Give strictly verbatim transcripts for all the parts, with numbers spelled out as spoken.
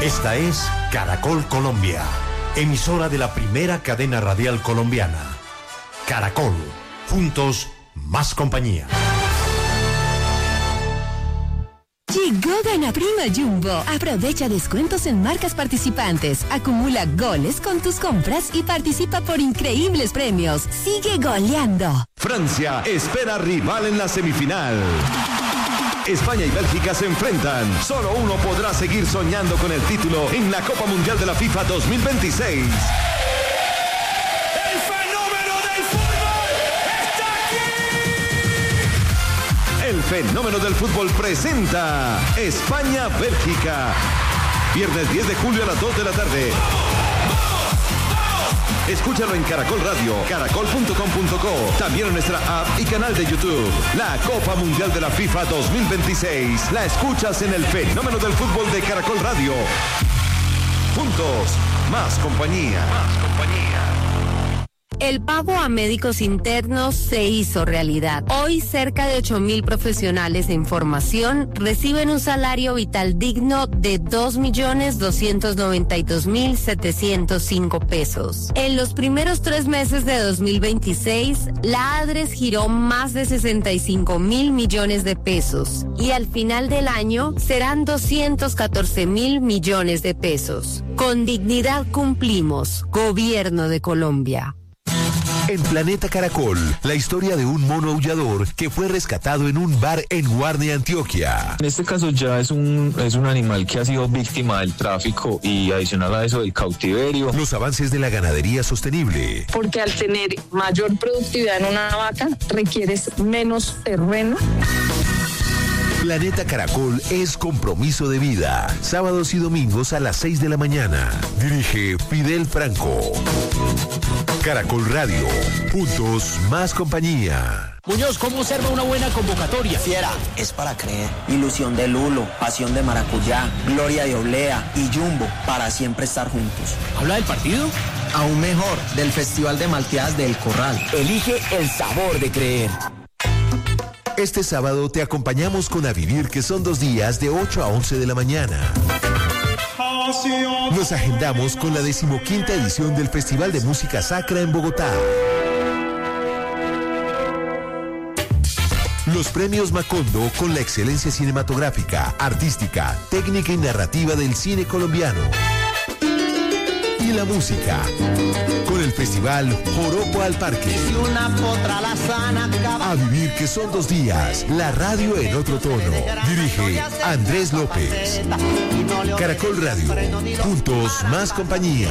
Esta es Caracol Colombia, emisora de la primera cadena radial colombiana. Caracol, juntos, más compañía. Llegó Gana Prima Jumbo. Aprovecha descuentos en marcas participantes. Acumula goles con tus compras y participa por increíbles premios. Sigue goleando. Francia espera rival en la semifinal. España y Bélgica se enfrentan. Solo uno podrá seguir soñando con el título en la Copa Mundial de la FIFA dos mil veintiséis. ¡El fenómeno del fútbol está aquí! El fenómeno del fútbol presenta España-Bélgica. Viernes diez de julio a las dos de la tarde. Escúchalo en Caracol Radio, caracol punto com punto co, también en nuestra app y canal de YouTube. La Copa Mundial de la FIFA dos mil veintiséis la escuchas en el fenómeno del fútbol de Caracol Radio. Juntos, más compañía. Más compañía. El pago a médicos internos se hizo realidad. Hoy cerca de ocho mil profesionales en formación reciben un salario vital digno de dos millones doscientos noventa y dos mil setecientos cinco pesos. En los primeros tres meses de dos mil veintiséis, la ADRES giró más de sesenta y cinco mil millones de pesos y al final del año serán doscientos catorce mil millones de pesos. Con dignidad cumplimos. Gobierno de Colombia. En Planeta Caracol, la historia de un mono aullador que fue rescatado en un bar en Guarne, Antioquia. En este caso ya es un, es un animal que ha sido víctima del tráfico y adicional a eso del cautiverio. Los avances de la ganadería sostenible. Porque al tener mayor productividad en una vaca, requieres menos terreno. Planeta Caracol es compromiso de vida. Sábados y domingos a las seis de la mañana. Dirige Fidel Franco. Caracol Radio. Juntos, más compañía. Muñoz, ¿cómo observa una buena convocatoria? Fiera, es para creer. Ilusión de Lulo, pasión de maracuyá, gloria de Oblea y Jumbo, para siempre estar juntos. ¿Habla del partido? Aún mejor, del Festival de Malteadas del Corral. Elige el sabor de creer. Este sábado te acompañamos con A Vivir, que son dos días de ocho a once de la mañana. Nos agendamos con la decimoquinta edición del Festival de Música Sacra en Bogotá. Los premios Macondo con la excelencia cinematográfica, artística, técnica y narrativa del cine colombiano. Y la música, con el festival Joropo al Parque. A Vivir, que son dos días, la radio en otro tono. Dirige Andrés López. Caracol Radio, juntos, más compañía.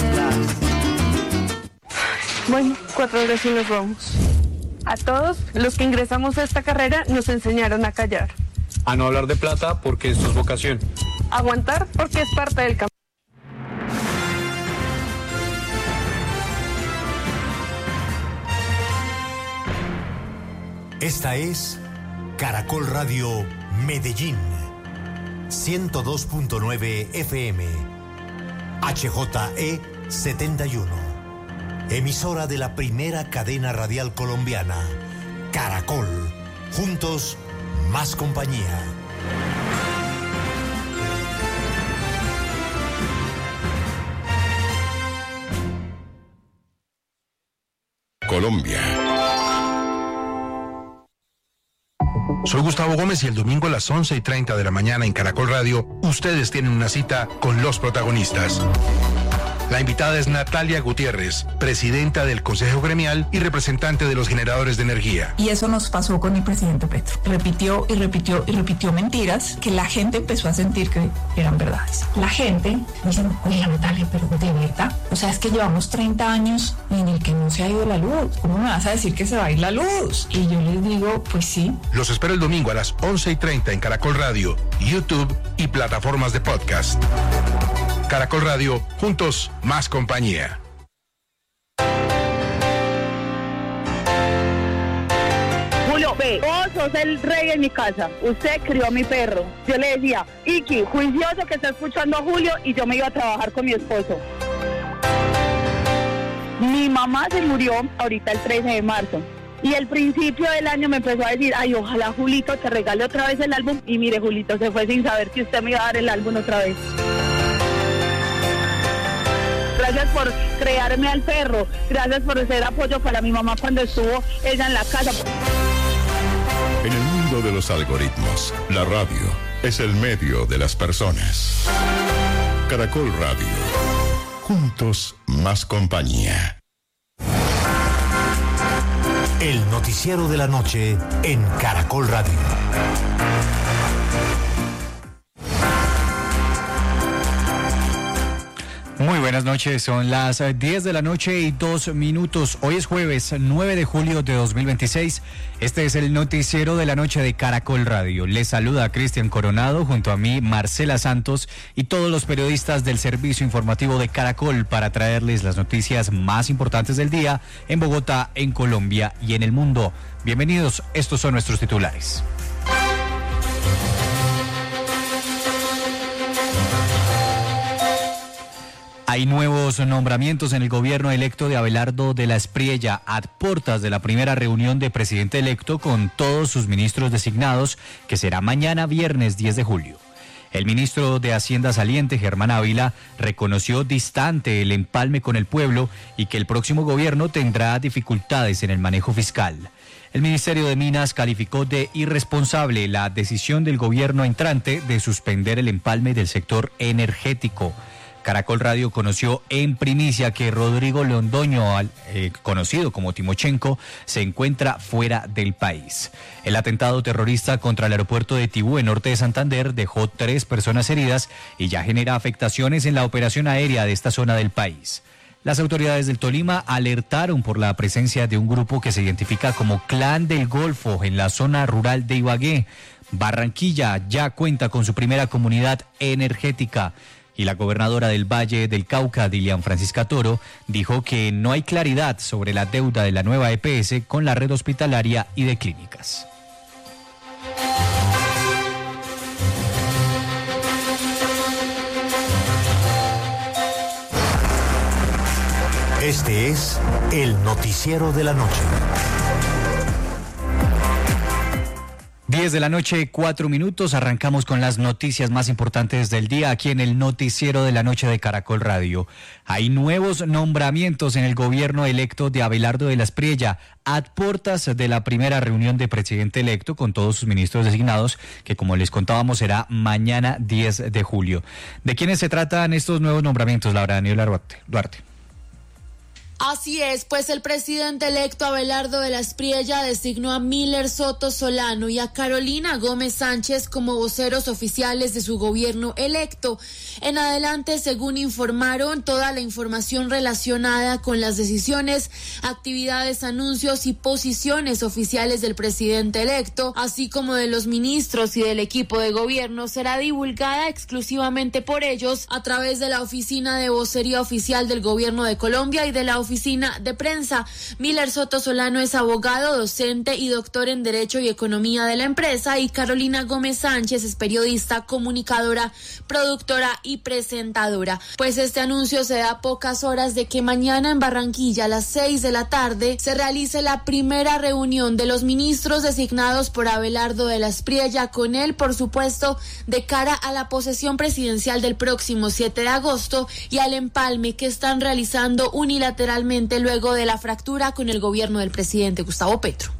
Bueno, cuatro horas y nos vamos. A todos los que ingresamos a esta carrera nos enseñaron a callar. A no hablar de plata porque esto es vocación. Aguantar porque es parte del camino. Esta es Caracol Radio Medellín, ciento dos punto nueve F M, H J E setenta y uno, emisora de la primera cadena radial colombiana, Caracol, juntos, más compañía. Colombia. Soy Gustavo Gómez y el domingo a las once y treinta de la mañana en Caracol Radio, ustedes tienen una cita con los protagonistas. La invitada es Natalia Gutiérrez, presidenta del Consejo Gremial y representante de los generadores de energía. Y eso nos pasó con el presidente Petro. Repitió y repitió y repitió mentiras que la gente empezó a sentir que eran verdades. La gente dice, oye Natalia, pero de verdad, o sea, es que llevamos treinta años en el que no se ha ido la luz. ¿Cómo me vas a decir que se va a ir la luz? Y yo les digo, pues sí. Los espero el domingo a las once y treinta en Caracol Radio, YouTube y plataformas de podcast. Caracol Radio, juntos, más compañía. Julio, ve, vos sos el rey en mi casa. Usted crió a mi perro. Yo le decía, Iki, juicioso que está escuchando a Julio, y yo me iba a trabajar con mi esposo. Mi mamá se murió ahorita el trece de marzo. Y el principio del año me empezó a decir, ay, ojalá Julito te regale otra vez el álbum. Y mire, Julito se fue sin saber que usted me iba a dar el álbum otra vez. gracias por crearme al perro, gracias por ser apoyo para mi mamá cuando estuvo ella en la casa. En el mundo de los algoritmos, la radio es el medio de las personas. Caracol Radio. Juntos, más compañía. El noticiero de la noche en Caracol Radio. Muy buenas noches, son las diez de la noche y dos minutos. Hoy es jueves nueve de julio de dos mil veintiséis. Este es el noticiero de la noche de Caracol Radio. Les saluda Cristian Coronado, junto a mí Marcela Santos y todos los periodistas del servicio informativo de Caracol para traerles las noticias más importantes del día en Bogotá, en Colombia y en el mundo. Bienvenidos, estos son nuestros titulares. Hay nuevos nombramientos en el gobierno electo de Abelardo de la Espriella, a puertas de la primera reunión de presidente electo con todos sus ministros designados, que será mañana viernes diez de julio. El ministro de Hacienda saliente, Germán Ávila, reconoció distante el empalme con el pueblo y que el próximo gobierno tendrá dificultades en el manejo fiscal. El Ministerio de Minas calificó de irresponsable la decisión del gobierno entrante de suspender el empalme del sector energético. Caracol Radio conoció en primicia que Rodrigo Londoño, eh, conocido como Timochenko, se encuentra fuera del país. El atentado terrorista contra el aeropuerto de Tibú, en norte de Santander, dejó tres personas heridas y ya genera afectaciones en la operación aérea de esta zona del país. Las autoridades del Tolima alertaron por la presencia de un grupo que se identifica como Clan del Golfo en la zona rural de Ibagué. Barranquilla ya cuenta con su primera comunidad energética. Y la gobernadora del Valle del Cauca, Dilian Francisca Toro, dijo que no hay claridad sobre la deuda de la nueva E P S con la red hospitalaria y de clínicas. Este es el noticiero de la noche. diez de la noche, cuatro minutos, arrancamos con las noticias más importantes del día aquí en el noticiero de la noche de Caracol Radio. Hay nuevos nombramientos en el gobierno electo de Abelardo de la Espriella, a puertas de la primera reunión de presidente electo con todos sus ministros designados, que como les contábamos será mañana diez de julio. ¿De quiénes se tratan estos nuevos nombramientos, Laura Daniela Duarte? Así es, pues el presidente electo Abelardo de la Espriella designó a Miller Soto Solano y a Carolina Gómez Sánchez como voceros oficiales de su gobierno electo. En adelante, según informaron, toda la información relacionada con las decisiones, actividades, anuncios y posiciones oficiales del presidente electo, así como de los ministros y del equipo de gobierno, será divulgada exclusivamente por ellos a través de la Oficina de Vocería Oficial del Gobierno de Colombia y de la Oficina de Prensa. Miller Soto Solano es abogado, docente y doctor en Derecho y Economía de la empresa, y Carolina Gómez Sánchez es periodista, comunicadora, productora y presentadora. Pues este anuncio se da a pocas horas de que mañana en Barranquilla a las seis de la tarde se realice la primera reunión de los ministros designados por Abelardo de la Espriella, con él, por supuesto, de cara a la posesión presidencial del próximo siete de agosto y al empalme que están realizando unilateralmente luego de la fractura con el gobierno del presidente Gustavo Petro.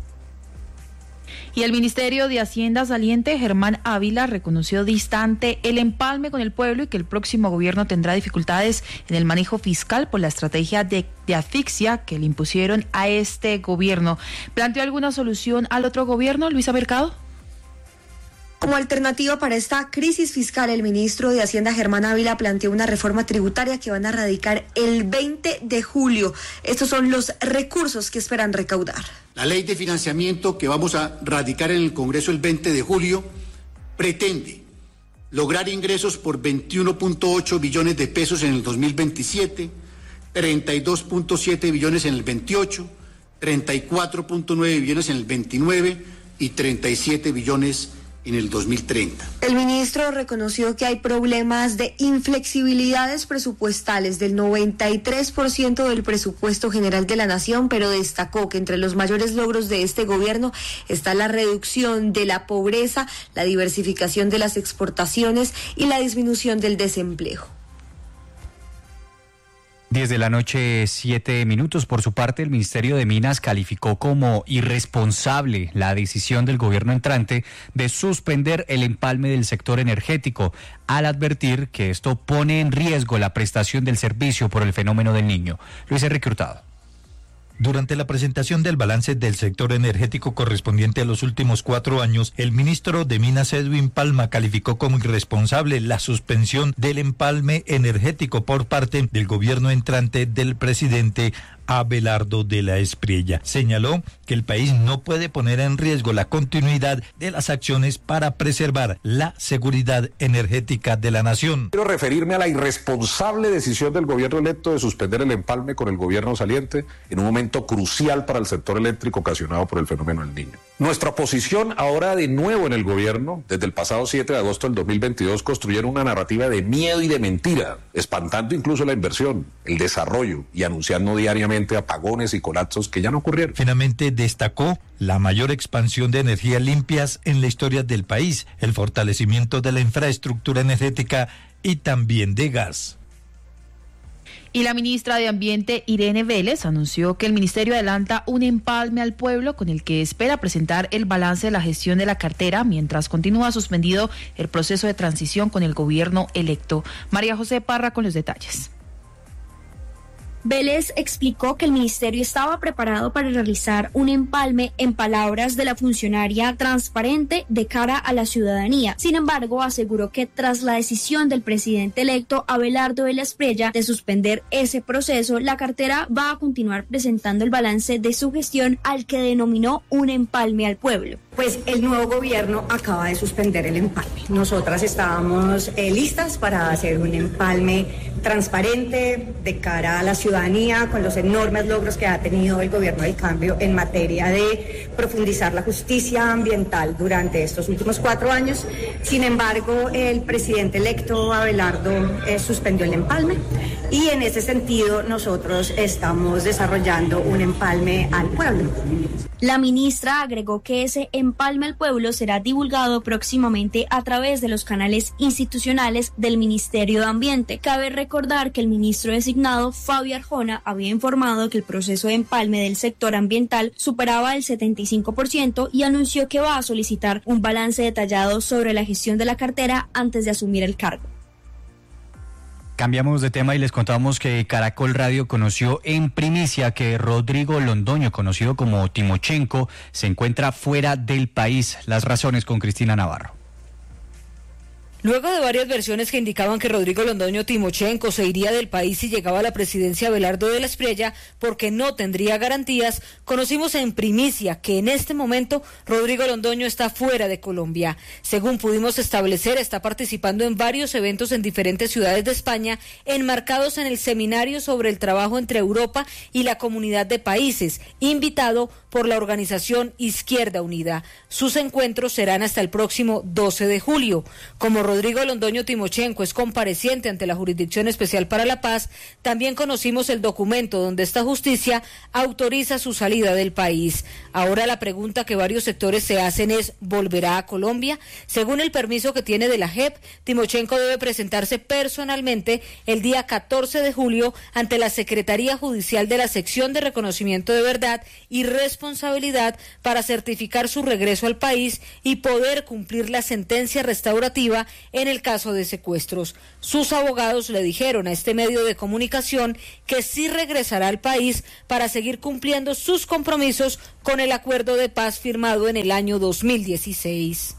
Y el Ministerio de Hacienda saliente, Germán Ávila, reconoció distante el empalme con el pueblo y que el próximo gobierno tendrá dificultades en el manejo fiscal por la estrategia de, de asfixia que le impusieron a este gobierno. ¿Planteó alguna solución al otro gobierno, Luisa Mercado? Como alternativa para esta crisis fiscal, el ministro de Hacienda, Germán Ávila, planteó una reforma tributaria que van a radicar el veinte de julio. Estos son los recursos que esperan recaudar. La ley de financiamiento que vamos a radicar en el Congreso el veinte de julio pretende lograr ingresos por veintiuno punto ocho billones de pesos en el dos mil veintisiete, treinta y dos punto siete billones en el veintiocho, treinta y cuatro punto nueve billones en el veintinueve y treinta y siete billones en el dos mil treinta. El ministro reconoció que hay problemas de inflexibilidades presupuestales del noventa y tres por ciento del presupuesto general de la nación, pero destacó que entre los mayores logros de este gobierno está la reducción de la pobreza, la diversificación de las exportaciones y la disminución del desempleo. diez de la noche, siete minutos. Por su parte, el Ministerio de Minas calificó como irresponsable la decisión del gobierno entrante de suspender el empalme del sector energético, al advertir que esto pone en riesgo la prestación del servicio por el fenómeno del Niño. Luis Enrique Hurtado. Durante la presentación del balance del sector energético correspondiente a los últimos cuatro años, el ministro de Minas, Edwin Palma, calificó como irresponsable la suspensión del empalme energético por parte del gobierno entrante del presidente Abelardo de la Espriella. Señaló que el país no puede poner en riesgo la continuidad de las acciones para preservar la seguridad energética de la nación. Quiero referirme a la irresponsable decisión del gobierno electo de suspender el empalme con el gobierno saliente en un momento crucial para el sector eléctrico ocasionado por el fenómeno del Niño. Nuestra posición ahora de nuevo en el gobierno, desde el pasado siete de agosto del dos mil veintidós, construyeron una narrativa de miedo y de mentira, espantando incluso la inversión, el desarrollo y anunciando diariamente apagones y colapsos que ya no ocurrieron. Finalmente destacó la mayor expansión de energías limpias en la historia del país, el fortalecimiento de la infraestructura energética y también de gas. Y la ministra de Ambiente, Irene Vélez, anunció que el ministerio adelanta un empalme al pueblo con el que espera presentar el balance de la gestión de la cartera mientras continúa suspendido el proceso de transición con el gobierno electo. María José Parra con los detalles. Vélez explicó que el ministerio estaba preparado para realizar un empalme, en palabras de la funcionaria, transparente de cara a la ciudadanía. Sin embargo, aseguró que tras la decisión del presidente electo Abelardo de la Espriella de suspender ese proceso, la cartera va a continuar presentando el balance de su gestión, al que denominó un empalme al pueblo. Pues el nuevo gobierno acaba de suspender el empalme. Nosotras estábamos eh, listas para hacer un empalme transparente de cara a la ciudadanía, con los enormes logros que ha tenido el gobierno del cambio en materia de profundizar la justicia ambiental durante estos últimos cuatro años. Sin embargo, el presidente electo Abelardo eh, suspendió el empalme y en ese sentido nosotros estamos desarrollando un empalme al pueblo. La ministra agregó que ese empalme al pueblo será divulgado próximamente a través de los canales institucionales del Ministerio de Ambiente. Cabe recordar que el ministro designado, Fabio Arjona, había informado que el proceso de empalme del sector ambiental superaba el setenta y cinco por ciento y anunció que va a solicitar un balance detallado sobre la gestión de la cartera antes de asumir el cargo. Cambiamos de tema y les contamos que Caracol Radio conoció en primicia que Rodrigo Londoño, conocido como Timochenko, se encuentra fuera del país. Las razones con Cristina Navarro. Luego de varias versiones que indicaban que Rodrigo Londoño Timochenko se iría del país si llegaba a la presidencia Abelardo de la Espriella porque no tendría garantías, conocimos en primicia que en este momento Rodrigo Londoño está fuera de Colombia. Según pudimos establecer, está participando en varios eventos en diferentes ciudades de España, enmarcados en el seminario sobre el trabajo entre Europa y la comunidad de países, invitado por la organización Izquierda Unida. Sus encuentros serán hasta el próximo doce de julio. Como Rodrigo Londoño Timochenko es compareciente ante la Jurisdicción Especial para la Paz, también conocimos el documento donde esta justicia autoriza su salida del país. Ahora la pregunta que varios sectores se hacen es, ¿volverá a Colombia? Según el permiso que tiene de la J E P, Timochenko debe presentarse personalmente el día catorce de julio ante la Secretaría Judicial de la Sección de Reconocimiento de Verdad y Responsabilidad para certificar su regreso al país y poder cumplir la sentencia restaurativa en el caso de secuestros. Sus abogados le dijeron a este medio de comunicación que sí regresará al país para seguir cumpliendo sus compromisos con el acuerdo de paz firmado en el año dos mil dieciséis.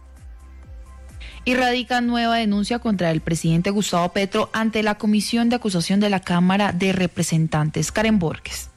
Y radica nueva denuncia contra el presidente Gustavo Petro ante la Comisión de Acusación de la Cámara de Representantes. Karen Borges.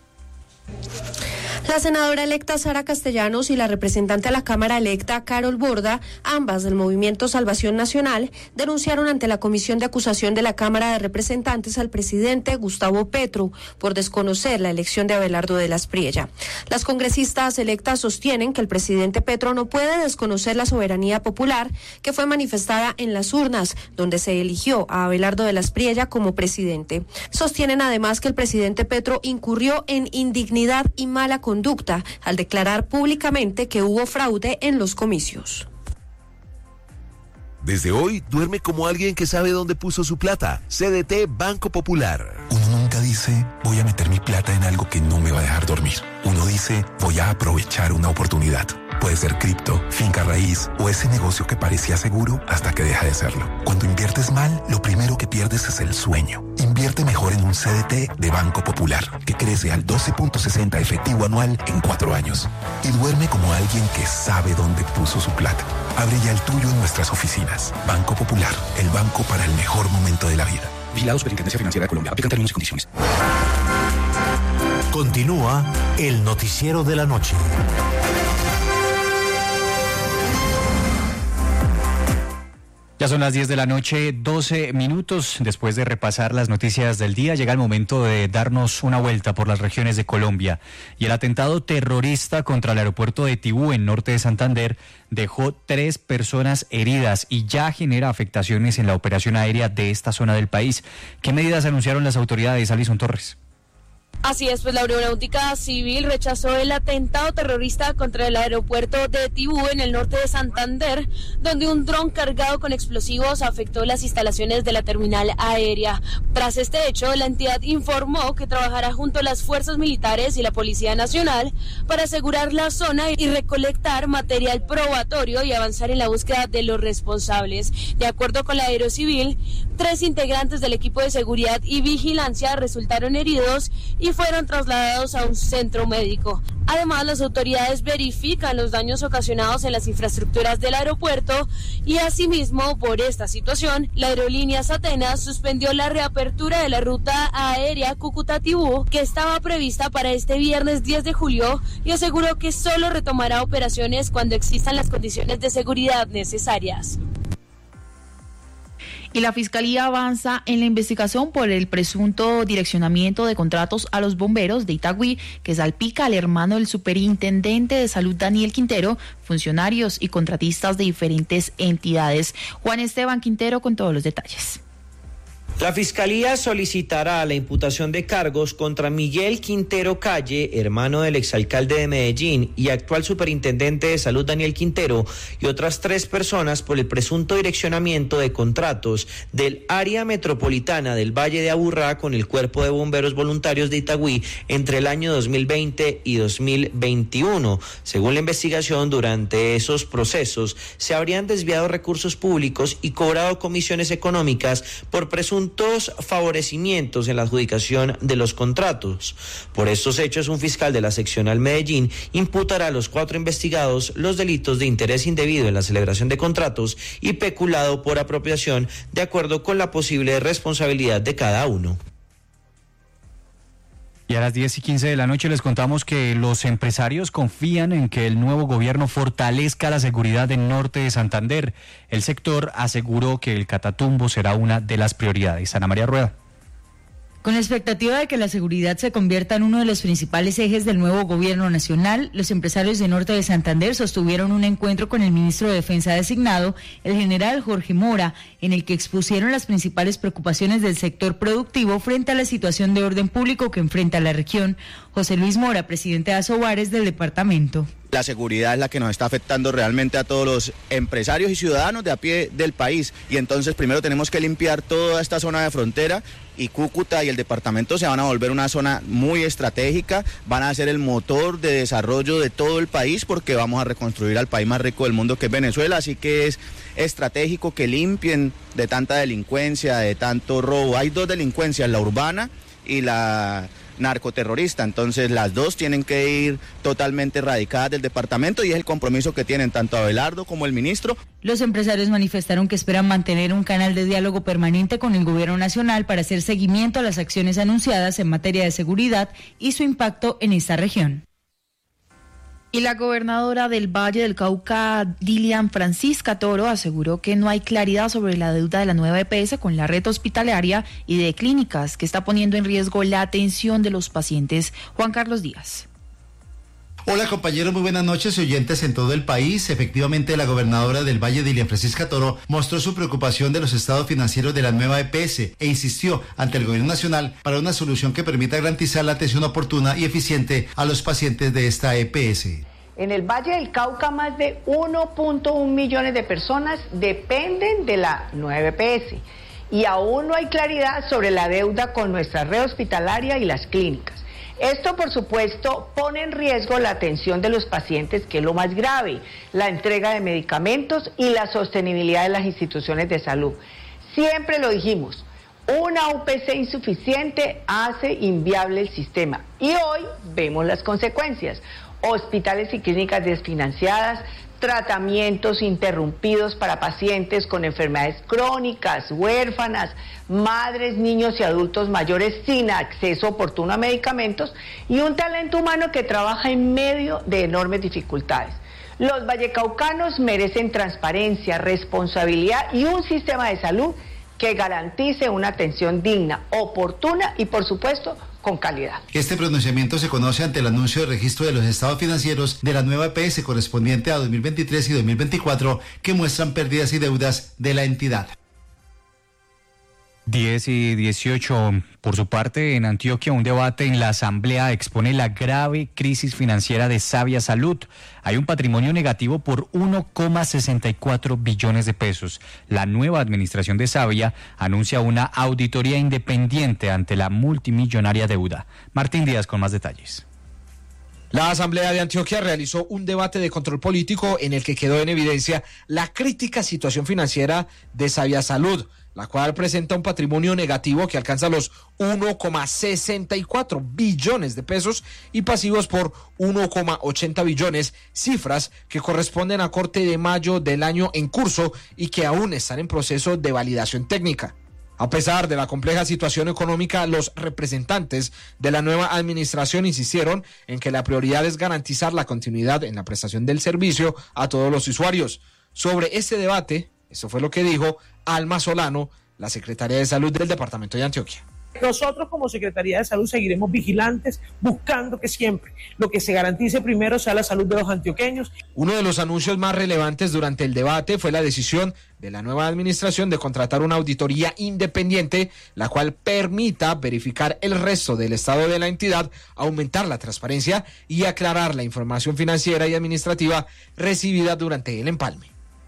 La senadora electa Sara Castellanos y la representante a la Cámara electa Carol Borda, ambas del Movimiento Salvación Nacional, denunciaron ante la Comisión de Acusación de la Cámara de Representantes al presidente Gustavo Petro por desconocer la elección de Abelardo de la Espriella. Las congresistas electas sostienen que el presidente Petro no puede desconocer la soberanía popular que fue manifestada en las urnas, donde se eligió a Abelardo de la Espriella como presidente. Sostienen además que el presidente Petro incurrió en indignidad y mala conducta conducta al declarar públicamente que hubo fraude en los comicios. Desde hoy, duerme como alguien que sabe dónde puso su plata. C D T Banco Popular. Uno nunca dice, voy a meter mi plata en algo que no me va a dejar dormir. Uno dice, voy a aprovechar una oportunidad. Puede ser cripto, finca raíz o ese negocio que parecía seguro hasta que deja de serlo. Cuando inviertes mal, lo primero que pierdes es el sueño. Invierte mejor en un C D T de Banco Popular, que crece al doce punto sesenta efectivo anual en cuatro años. Y duerme como alguien que sabe dónde puso su plata. Abre ya el tuyo en nuestras oficinas. Banco Popular, el banco para el mejor momento de la vida. Vigilado Superintendencia Financiera de Colombia. Aplican términos y condiciones. Continúa el noticiero de la noche. Ya son las diez de la noche, doce minutos. Después de repasar las noticias del día, llega el momento de darnos una vuelta por las regiones de Colombia. Y el atentado terrorista contra el aeropuerto de Tibú, en norte de Santander, dejó tres personas heridas y ya genera afectaciones en la operación aérea de esta zona del país. ¿Qué medidas anunciaron las autoridades, Alison Torres? Así es, pues la Aeronáutica Civil rechazó el atentado terrorista contra el aeropuerto de Tibú en el norte de Santander, donde un dron cargado con explosivos afectó las instalaciones de la terminal aérea. Tras este hecho, la entidad informó que trabajará junto a las fuerzas militares y la Policía Nacional para asegurar la zona y recolectar material probatorio y avanzar en la búsqueda de los responsables. De acuerdo con la Aerocivil, tres integrantes del equipo de seguridad y vigilancia resultaron heridos y fueron trasladados a un centro médico. Además, las autoridades verifican los daños ocasionados en las infraestructuras del aeropuerto y asimismo, por esta situación, la aerolínea Atenas suspendió la reapertura de la ruta aérea Cúcuta-Tibú, que estaba prevista para este viernes diez de julio, y aseguró que solo retomará operaciones cuando existan las condiciones de seguridad necesarias. Y la Fiscalía avanza en la investigación por el presunto direccionamiento de contratos a los bomberos de Itagüí, que salpica al hermano del superintendente de salud Daniel Quintero, funcionarios y contratistas de diferentes entidades. Juan Esteban Quintero con todos los detalles. La Fiscalía solicitará la imputación de cargos contra Miguel Quintero Calle, hermano del exalcalde de Medellín y actual superintendente de salud Daniel Quintero, y otras tres personas por el presunto direccionamiento de contratos del área metropolitana del Valle de Aburrá con el Cuerpo de Bomberos Voluntarios de Itagüí entre el año dos mil veinte y dos mil veintiuno. Según la investigación, durante esos procesos se habrían desviado recursos públicos y cobrado comisiones económicas por presuntos favorecimientos en la adjudicación de los contratos. Por estos hechos, un fiscal de la seccional Medellín imputará a los cuatro investigados los delitos de interés indebido en la celebración de contratos y peculado por apropiación, de acuerdo con la posible responsabilidad de cada uno. Y a las diez y quince de la noche les contamos que los empresarios confían en que el nuevo gobierno fortalezca la seguridad en norte de Santander. El sector aseguró que el Catatumbo será una de las prioridades. Ana María Rueda. Con la expectativa de que la seguridad se convierta en uno de los principales ejes del nuevo gobierno nacional, los empresarios de norte de Santander sostuvieron un encuentro con el ministro de Defensa designado, el general Jorge Mora, en el que expusieron las principales preocupaciones del sector productivo frente a la situación de orden público que enfrenta la región. José Luis Mora, presidente de Asobares del departamento. La seguridad es la que nos está afectando realmente a todos los empresarios y ciudadanos de a pie del país, y entonces primero tenemos que limpiar toda esta zona de frontera, y Cúcuta y el departamento se van a volver una zona muy estratégica, van a ser el motor de desarrollo de todo el país porque vamos a reconstruir al país más rico del mundo que es Venezuela, así que es estratégico que limpien de tanta delincuencia, de tanto robo. Hay dos delincuencias, la urbana y la narcoterrorista, entonces las dos tienen que ir totalmente erradicadas del departamento y es el compromiso que tienen tanto Abelardo como el ministro. Los empresarios manifestaron que esperan mantener un canal de diálogo permanente con el gobierno nacional para hacer seguimiento a las acciones anunciadas en materia de seguridad y su impacto en esta región. Y la gobernadora del Valle del Cauca, Dilian Francisca Toro, aseguró que no hay claridad sobre la deuda de la nueva E P S con la red hospitalaria y de clínicas, que está poniendo en riesgo la atención de los pacientes. Juan Carlos Díaz. Hola compañeros, muy buenas noches y oyentes en todo el país. Efectivamente, la gobernadora del Valle, Dilian Francisca Toro, mostró su preocupación de los estados financieros de la nueva E P S e insistió ante el gobierno nacional para una solución que permita garantizar la atención oportuna y eficiente a los pacientes de esta E P S. En el Valle del Cauca, más de uno punto uno millones de personas dependen de la nueva E P S y aún no hay claridad sobre la deuda con nuestra red hospitalaria y las clínicas. Esto, por supuesto, pone en riesgo la atención de los pacientes, que es lo más grave, la entrega de medicamentos y la sostenibilidad de las instituciones de salud. Siempre lo dijimos, una U P C insuficiente hace inviable el sistema y hoy vemos las consecuencias. Hospitales y clínicas desfinanciadas, tratamientos interrumpidos para pacientes con enfermedades crónicas, huérfanas, madres, niños y adultos mayores sin acceso oportuno a medicamentos y un talento humano que trabaja en medio de enormes dificultades. Los vallecaucanos merecen transparencia, responsabilidad y un sistema de salud que garantice una atención digna, oportuna y, por supuesto, con calidad. Este pronunciamiento se conoce ante el anuncio de registro de los estados financieros de la nueva E P S correspondiente a dos mil veintitrés y dos mil veinticuatro, que muestran pérdidas y deudas de la entidad. diez y dieciocho. Por su parte, en Antioquia, un debate en la Asamblea expone la grave crisis financiera de Sabia Salud. Hay un patrimonio negativo por uno coma sesenta y cuatro billones de pesos. La nueva administración de Sabia anuncia una auditoría independiente ante la multimillonaria deuda. Martín Díaz con más detalles. La Asamblea de Antioquia realizó un debate de control político en el que quedó en evidencia la crítica situación financiera de Sabia Salud, la cual presenta un patrimonio negativo que alcanza los uno coma sesenta y cuatro billones de pesos y pasivos por uno coma ochenta billones, cifras que corresponden a corte de mayo del año en curso y que aún están en proceso de validación técnica. A pesar de la compleja situación económica, los representantes de la nueva administración insistieron en que la prioridad es garantizar la continuidad en la prestación del servicio a todos los usuarios. Sobre este debate, eso fue lo que dijo Alma Solano, la secretaria de Salud del departamento de Antioquia. Nosotros como Secretaría de Salud seguiremos vigilantes, buscando que siempre lo que se garantice primero sea la salud de los antioqueños. Uno de los anuncios más relevantes durante el debate fue la decisión de la nueva administración de contratar una auditoría independiente, la cual permita verificar el resto del estado de la entidad, aumentar la transparencia y aclarar la información financiera y administrativa recibida durante el empalme.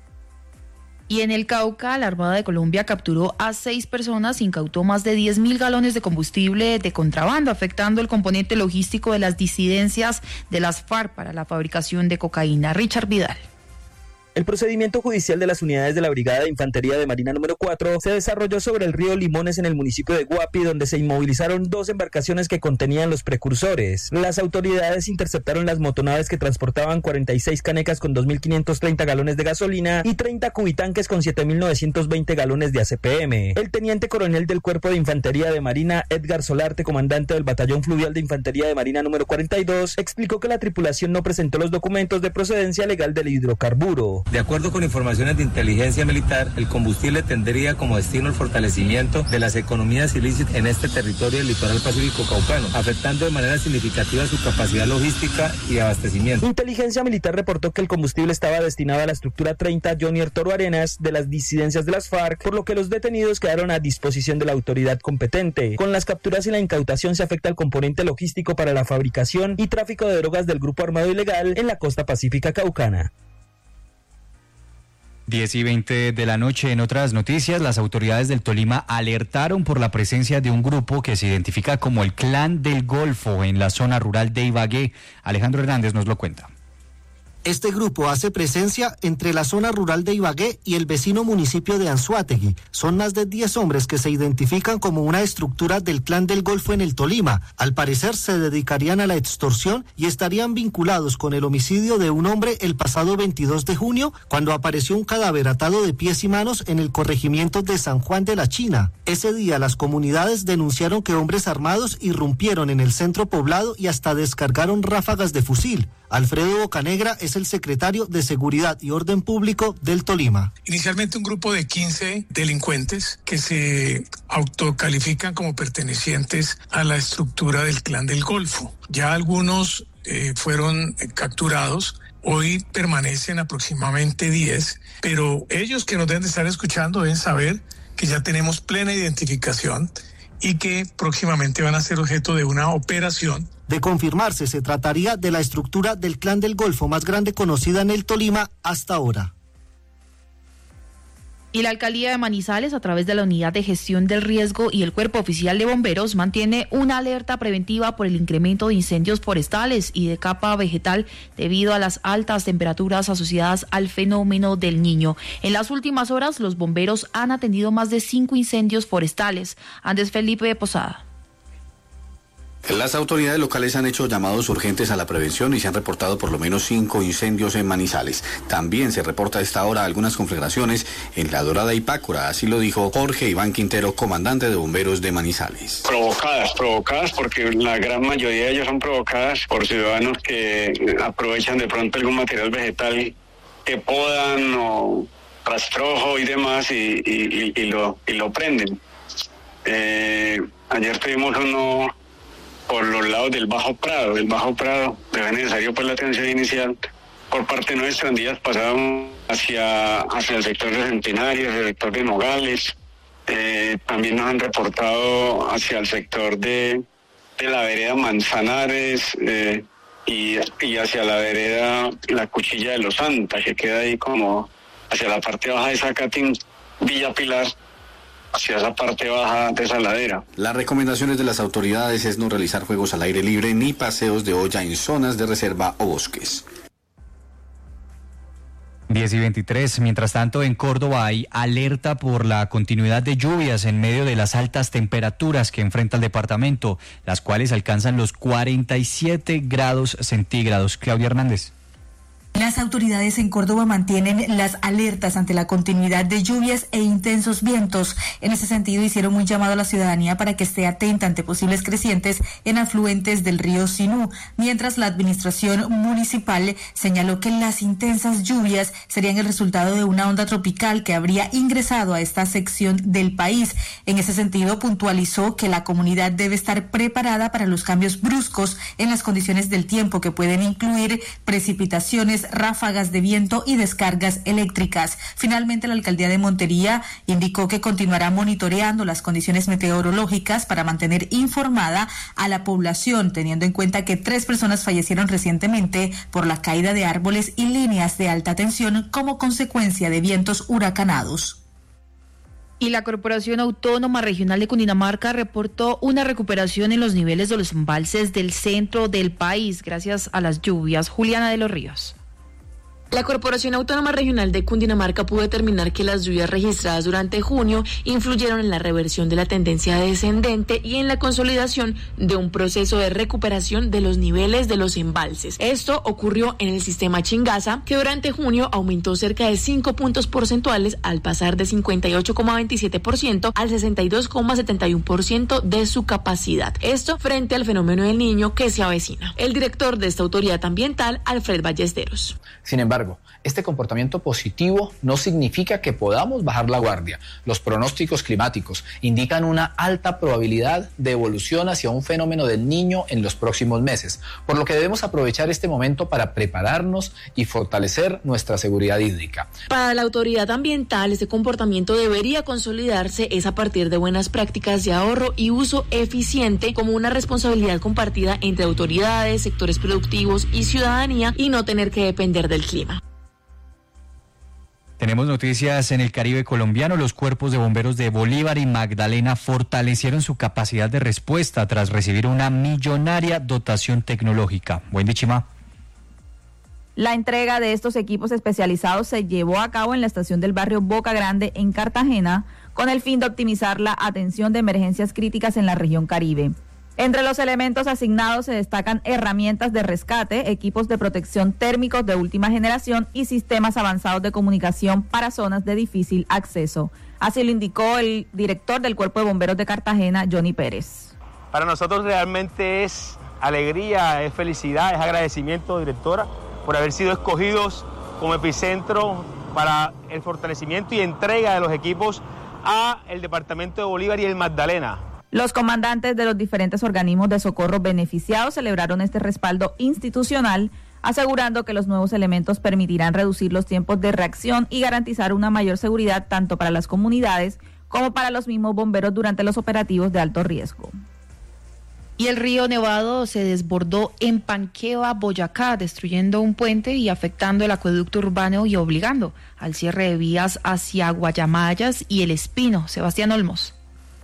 Y en el Cauca, la Armada de Colombia capturó a seis personas, incautó más de diez mil galones de combustible de contrabando, afectando el componente logístico de las disidencias de las FARC para la fabricación de cocaína. Richard Vidal. El procedimiento judicial de las unidades de la Brigada de Infantería de Marina número cuatro se desarrolló sobre el río Limones en el municipio de Guapi, donde se inmovilizaron dos embarcaciones que contenían los precursores. Las autoridades interceptaron las motonaves que transportaban cuarenta y seis canecas con dos mil quinientos treinta galones de gasolina y treinta cubitanques con siete mil novecientos veinte galones de A C P M. El teniente coronel del Cuerpo de Infantería de Marina, Edgar Solarte, comandante del Batallón Fluvial de Infantería de Marina número cuarenta y dos, explicó que la tripulación no presentó los documentos de procedencia legal del hidrocarburo. De acuerdo con informaciones de inteligencia militar, el combustible tendría como destino el fortalecimiento de las economías ilícitas en este territorio del litoral pacífico caucano, afectando de manera significativa su capacidad logística y abastecimiento. Inteligencia militar reportó que el combustible estaba destinado a la estructura treinta Jonier Toro Arenas de las disidencias de las FARC, por lo que los detenidos quedaron a disposición de la autoridad competente. Con las capturas y la incautación se afecta el componente logístico para la fabricación y tráfico de drogas del grupo armado ilegal en la costa pacífica caucana. diez y veinte de la noche. En otras noticias, las autoridades del Tolima alertaron por la presencia de un grupo que se identifica como el Clan del Golfo en la zona rural de Ibagué. Alejandro Hernández nos lo cuenta. Este grupo hace presencia entre la zona rural de Ibagué y el vecino municipio de Anzoátegui. Son más de diez hombres que se identifican como una estructura del Clan del Golfo en el Tolima. Al parecer se dedicarían a la extorsión y estarían vinculados con el homicidio de un hombre el pasado veintidós de junio, cuando apareció un cadáver atado de pies y manos en el corregimiento de San Juan de la China. Ese día las comunidades denunciaron que hombres armados irrumpieron en el centro poblado y hasta descargaron ráfagas de fusil. Alfredo Bocanegra es el secretario de Seguridad y Orden Público del Tolima. Inicialmente un grupo de quince delincuentes que se autocalifican como pertenecientes a la estructura del Clan del Golfo. Ya algunos eh, fueron capturados. Hoy permanecen aproximadamente diez, pero ellos que nos deben de estar escuchando deben saber que ya tenemos plena identificación y que próximamente van a ser objeto de una operación. De confirmarse, se trataría de la estructura del Clan del Golfo más grande conocida en el Tolima hasta ahora. Y la alcaldía de Manizales, a través de la Unidad de Gestión del Riesgo y el Cuerpo Oficial de Bomberos, mantiene una alerta preventiva por el incremento de incendios forestales y de capa vegetal debido a las altas temperaturas asociadas al fenómeno del Niño. En las últimas horas, los bomberos han atendido más de cinco incendios forestales. Andrés Felipe Posada. Las autoridades locales han hecho llamados urgentes a la prevención y se han reportado por lo menos cinco incendios en Manizales. También se reporta a esta hora algunas conflagraciones en La Dorada y Pácora, así lo dijo Jorge Iván Quintero, comandante de bomberos de Manizales. Provocadas, provocadas porque la gran mayoría de ellas son provocadas por ciudadanos que aprovechan de pronto algún material vegetal que podan o rastrojo y demás y, y, y, y, lo, y lo prenden. Eh, ayer tuvimos uno por los lados del Bajo Prado, del Bajo Prado, fue necesario pues la atención inicial por parte nuestra en días pasados hacia, hacia el sector de Centenario, hacia el sector de Nogales, eh, también nos han reportado hacia el sector de, de la vereda Manzanares eh, y, y hacia la vereda La Cuchilla de los Santas, que queda ahí como hacia la parte baja de Zacatín, Villa Pilar, hacia esa parte baja de esa ladera. Las recomendaciones de las autoridades es no realizar juegos al aire libre ni paseos de olla en zonas de reserva o bosques. diez y veintitrés. Mientras tanto, en Córdoba hay alerta por la continuidad de lluvias en medio de las altas temperaturas que enfrenta el departamento, las cuales alcanzan los cuarenta y siete grados centígrados. Claudia Hernández. Las autoridades en Córdoba mantienen las alertas ante la continuidad de lluvias e intensos vientos. En ese sentido, hicieron un llamado a la ciudadanía para que esté atenta ante posibles crecientes en afluentes del río Sinú, mientras la administración municipal señaló que las intensas lluvias serían el resultado de una onda tropical que habría ingresado a esta sección del país. En ese sentido, puntualizó que la comunidad debe estar preparada para los cambios bruscos en las condiciones del tiempo que pueden incluir precipitaciones, ráfagas de viento y descargas eléctricas. Finalmente, la alcaldía de Montería indicó que continuará monitoreando las condiciones meteorológicas para mantener informada a la población, teniendo en cuenta que tres personas fallecieron recientemente por la caída de árboles y líneas de alta tensión como consecuencia de vientos huracanados. Y la Corporación Autónoma Regional de Cundinamarca reportó una recuperación en los niveles de los embalses del centro del país gracias a las lluvias. Juliana de los Ríos. La Corporación Autónoma Regional de Cundinamarca pudo determinar que las lluvias registradas durante junio influyeron en la reversión de la tendencia descendente y en la consolidación de un proceso de recuperación de los niveles de los embalses. Esto ocurrió en el sistema Chingaza, que durante junio aumentó cerca de cinco puntos porcentuales al pasar de cincuenta y ocho coma veintisiete por ciento al sesenta y dos coma setenta y uno por ciento de su capacidad. Esto frente al fenómeno del Niño que se avecina. El director de esta autoridad ambiental, Alfred Ballesteros. Sin embargo, este comportamiento positivo no significa que podamos bajar la guardia. Los pronósticos climáticos indican una alta probabilidad de evolución hacia un fenómeno del Niño en los próximos meses, por lo que debemos aprovechar este momento para prepararnos y fortalecer nuestra seguridad hídrica. Para la autoridad ambiental, este comportamiento debería consolidarse es a partir de buenas prácticas de ahorro y uso eficiente como una responsabilidad compartida entre autoridades, sectores productivos y ciudadanía, y no tener que depender del clima. Tenemos noticias en el Caribe colombiano. Los cuerpos de bomberos de Bolívar y Magdalena fortalecieron su capacidad de respuesta tras recibir una millonaria dotación tecnológica. Wendy Chima. La entrega de estos equipos especializados se llevó a cabo en la estación del barrio Boca Grande en Cartagena con el fin de optimizar la atención de emergencias críticas en la región Caribe. Entre los elementos asignados se destacan herramientas de rescate, equipos de protección térmicos de última generación y sistemas avanzados de comunicación para zonas de difícil acceso. Así lo indicó el director del Cuerpo de Bomberos de Cartagena, Johnny Pérez. Para nosotros realmente es alegría, es felicidad, es agradecimiento, directora, por haber sido escogidos como epicentro para el fortalecimiento y entrega de los equipos a el departamento de Bolívar y el Magdalena. Los comandantes de los diferentes organismos de socorro beneficiados celebraron este respaldo institucional, asegurando que los nuevos elementos permitirán reducir los tiempos de reacción y garantizar una mayor seguridad tanto para las comunidades como para los mismos bomberos durante los operativos de alto riesgo. Y el río Nevado se desbordó en Panqueva, Boyacá, destruyendo un puente y afectando el acueducto urbano y obligando al cierre de vías hacia Guayamayas y El Espino. Sebastián Olmos.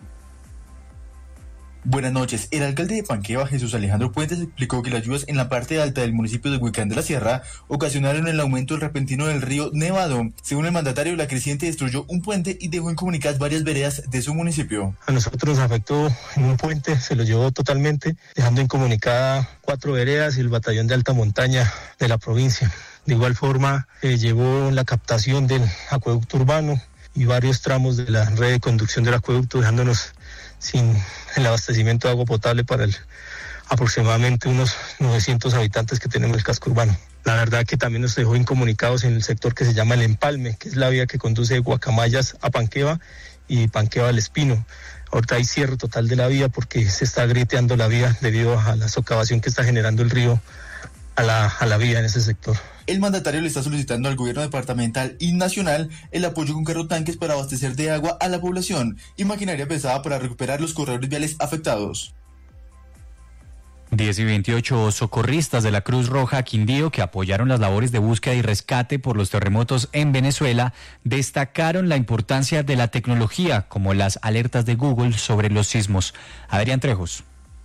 Buenas noches. El alcalde de Panqueva, Jesús Alejandro Puentes, explicó que las lluvias en la parte alta del municipio de Huicán de la Sierra ocasionaron el aumento repentino del río Nevado. Según el mandatario, la creciente destruyó un puente y dejó incomunicadas varias veredas de su municipio. A nosotros nos afectó en un puente, se lo llevó totalmente, dejando incomunicada cuatro veredas y el batallón de alta montaña de la provincia. De igual forma, eh, llevó la captación del acueducto urbano y varios tramos de la red de conducción del acueducto, dejándonos sin el abastecimiento de agua potable para el, aproximadamente unos novecientos habitantes que tenemos en el casco urbano. La verdad que también nos dejó incomunicados en el sector que se llama El Empalme, que es la vía que conduce de Guacamayas a Panqueva y Panqueva al Espino. Ahorita hay cierre total de la vía porque se está grieteando la vía debido a la socavación que está generando el río a la, a la vía en ese sector. El mandatario le está solicitando al gobierno departamental y nacional el apoyo con carrotanques para abastecer de agua a la población y maquinaria pesada para recuperar los corredores viales afectados. diez y veintiocho socorristas de la Cruz Roja Quindío, que apoyaron las labores de búsqueda y rescate por los terremotos en Venezuela, destacaron la importancia de la tecnología, como las alertas de Google sobre los sismos. Adrián Trejos.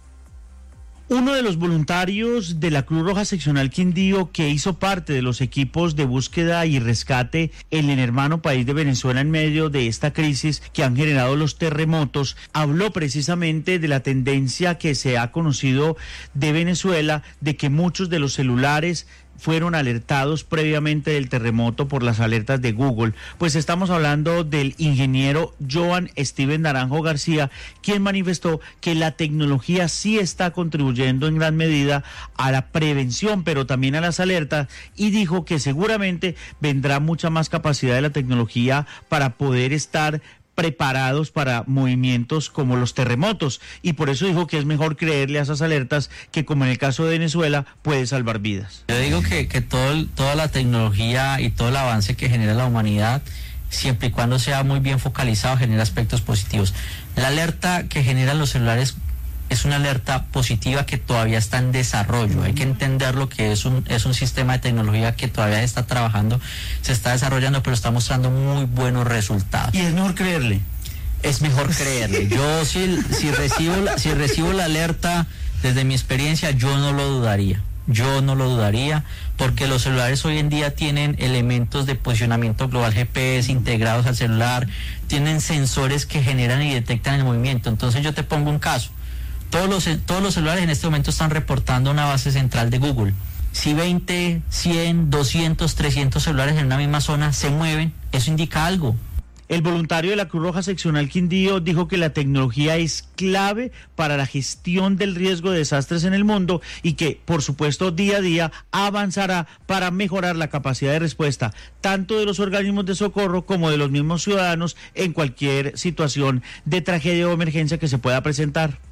Uno de los voluntarios de la Cruz Roja Seccional Quindío, que hizo parte de los equipos de búsqueda y rescate en el hermano país de Venezuela en medio de esta crisis que han generado los terremotos, habló precisamente de la tendencia que se ha conocido de Venezuela, de que muchos de los celulares fueron alertados previamente del terremoto por las alertas de Google. Pues estamos hablando del ingeniero Joan Steven Naranjo García, quien manifestó que la tecnología sí está contribuyendo en gran medida a la prevención, pero también a las alertas, y dijo que seguramente vendrá mucha más capacidad de la tecnología para poder estar preparados para movimientos como los terremotos, y por eso dijo que es mejor creerle a esas alertas que, como en el caso de Venezuela, puede salvar vidas. Yo digo que, que todo el, toda la tecnología y todo el avance que genera la humanidad, siempre y cuando sea muy bien focalizado, genera aspectos positivos. La alerta que generan los celulares es una alerta positiva que todavía está en desarrollo. Hay que entender lo que es un, es un sistema de tecnología que todavía está trabajando, se está desarrollando, pero está mostrando muy buenos resultados. ¿Y es mejor creerle? Es mejor creerle. Yo si, si, recibo, la, si recibo la alerta, desde mi experiencia, yo no lo dudaría. Yo no lo dudaría, porque los celulares hoy en día tienen elementos de posicionamiento global G P S integrados al celular, tienen sensores que generan y detectan el movimiento. Entonces yo te pongo un caso. Todos los, todos los celulares en este momento están reportando una base central de Google. Si veinte, cien, doscientos, trescientos celulares en una misma zona se mueven, eso indica algo. El voluntario de la Cruz Roja Seccional Quindío dijo que la tecnología es clave para la gestión del riesgo de desastres en el mundo y que, por supuesto, día a día avanzará para mejorar la capacidad de respuesta tanto de los organismos de socorro como de los mismos ciudadanos en cualquier situación de tragedia o emergencia que se pueda presentar.